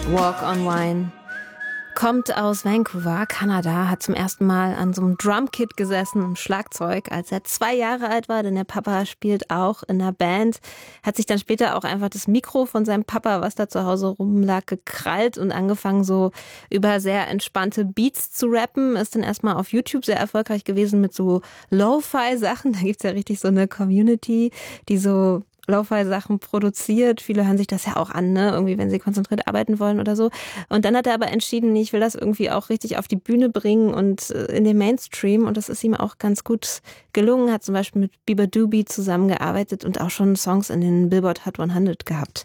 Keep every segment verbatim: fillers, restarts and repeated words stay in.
Walk on Wine. Kommt aus Vancouver, Kanada, hat zum ersten Mal an so einem Drumkit gesessen und Schlagzeug, als er zwei Jahre alt war, denn der Papa spielt auch in der Band, hat sich dann später auch einfach das Mikro von seinem Papa, was da zu Hause rumlag, gekrallt und angefangen so über sehr entspannte Beats zu rappen, ist dann erstmal auf YouTube sehr erfolgreich gewesen mit so Lo-Fi-Sachen, da gibt's ja richtig so eine Community, die so Lo-Fi-Sachen produziert. Viele hören sich das ja auch an, ne? Irgendwie, wenn sie konzentriert arbeiten wollen oder so. Und dann hat er aber entschieden, ich will das irgendwie auch richtig auf die Bühne bringen und in den Mainstream. Und das ist ihm auch ganz gut gelungen. Hat zum Beispiel mit Bieber Doobie zusammengearbeitet und auch schon Songs in den Billboard Hot hundert gehabt.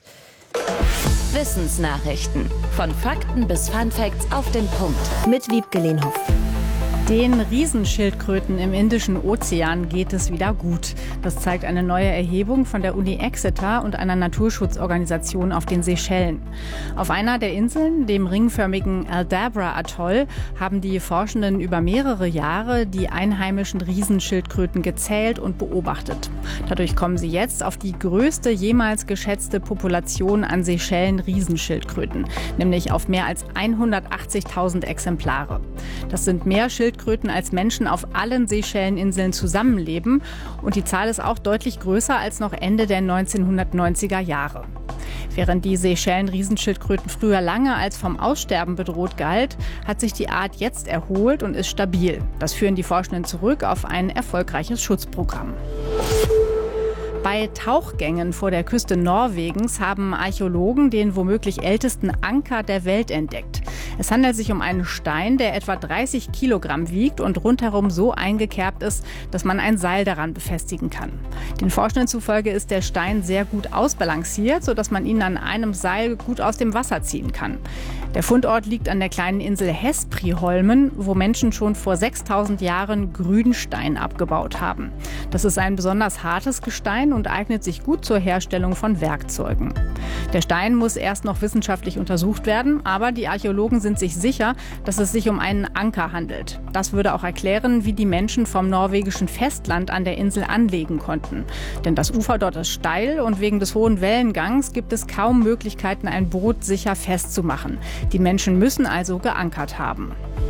Wissensnachrichten. Von Fakten bis Funfacts auf den Punkt. Mit Wiebke Lehnhoff. Den Riesenschildkröten im Indischen Ozean geht es wieder gut. Das zeigt eine neue Erhebung von der Uni Exeter und einer Naturschutzorganisation auf den Seychellen. Auf einer der Inseln, dem ringförmigen Aldabra-Atoll, haben die Forschenden über mehrere Jahre die einheimischen Riesenschildkröten gezählt und beobachtet. Dadurch kommen sie jetzt auf die größte jemals geschätzte Population an Seychellen-Riesenschildkröten, nämlich auf mehr als hundertachtzigtausend Exemplare. Das sind mehr Schildkröten als Menschen auf allen Seychelleninseln zusammenleben. Und die Zahl ist auch deutlich größer als noch Ende der neunzehnhundertneunziger Jahre. Während die Seychellen-Riesenschildkröten früher lange als vom Aussterben bedroht galt, hat sich die Art jetzt erholt und ist stabil. Das führen die Forschenden zurück auf ein erfolgreiches Schutzprogramm. Bei Tauchgängen vor der Küste Norwegens haben Archäologen den womöglich ältesten Anker der Welt entdeckt. Es handelt sich um einen Stein, der etwa dreißig Kilogramm wiegt und rundherum so eingekerbt ist, dass man ein Seil daran befestigen kann. Den Forschenden zufolge ist der Stein sehr gut ausbalanciert, sodass man ihn an einem Seil gut aus dem Wasser ziehen kann. Der Fundort liegt an der kleinen Insel Hespriholmen, wo Menschen schon vor sechstausend Jahren Grünstein abgebaut haben. Das ist ein besonders hartes Gestein und eignet sich gut zur Herstellung von Werkzeugen. Der Stein muss erst noch wissenschaftlich untersucht werden, aber die Archäologen sind sich sicher, dass es sich um einen Anker handelt. Das würde auch erklären, wie die Menschen vom norwegischen Festland an der Insel anlegen konnten. Denn das Ufer dort ist steil und wegen des hohen Wellengangs gibt es kaum Möglichkeiten, ein Boot sicher festzumachen. Die Menschen müssen also geankert haben.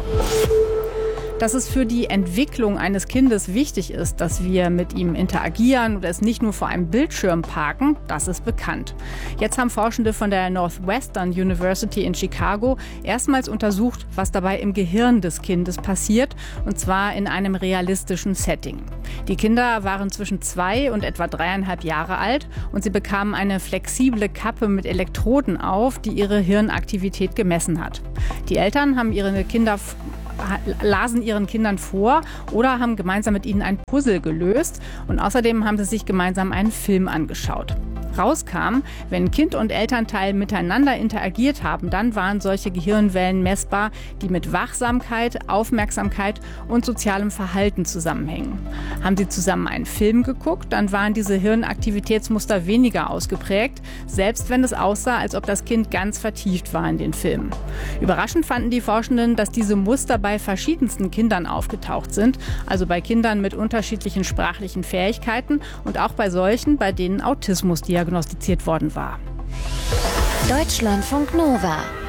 Dass es für die Entwicklung eines Kindes wichtig ist, dass wir mit ihm interagieren oder es nicht nur vor einem Bildschirm parken, das ist bekannt. Jetzt haben Forschende von der Northwestern University in Chicago erstmals untersucht, was dabei im Gehirn des Kindes passiert, und zwar in einem realistischen Setting. Die Kinder waren zwischen zwei und etwa dreieinhalb Jahre alt und sie bekamen eine flexible Kappe mit Elektroden auf, die ihre Hirnaktivität gemessen hat. Die Eltern haben ihre Kinder lasen ihren Kindern vor oder haben gemeinsam mit ihnen ein Puzzle gelöst und außerdem haben sie sich gemeinsam einen Film angeschaut. Rauskam, wenn Kind und Elternteil miteinander interagiert haben, dann waren solche Gehirnwellen messbar, die mit Wachsamkeit, Aufmerksamkeit und sozialem Verhalten zusammenhängen. Haben sie zusammen einen Film geguckt, dann waren diese Hirnaktivitätsmuster weniger ausgeprägt, selbst wenn es aussah, als ob das Kind ganz vertieft war in den Film. Überraschend fanden die Forschenden, dass diese Muster bei verschiedensten Kindern aufgetaucht sind, also bei Kindern mit unterschiedlichen sprachlichen Fähigkeiten und auch bei solchen, bei denen Autismus diagnostiziert worden war. Deutschlandfunk Nova